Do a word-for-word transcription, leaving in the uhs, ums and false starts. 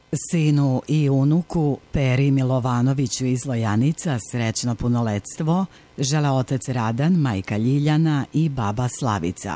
Sinu i unuku Peri Milovanoviću iz Lojanica srećno punoletstvo žele otac Radan, majka Ljiljana i baba Slavica.